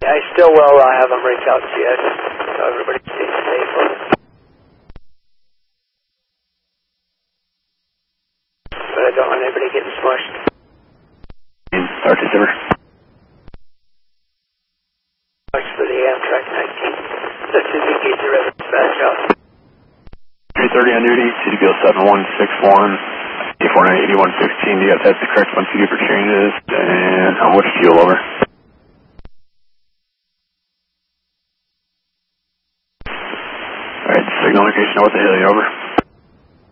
I still will have them reach out to you, just so everybody stays safe. But I don't want anybody getting smushed. Start December. Thanks for the Amtrak 19. That's indicate the rest dispatch out. 330 on duty, CDBL 7161, 849-8116. Do you have to have the correct one CD for changes? And how much fuel over? Alright, signal location, what the hell are you over?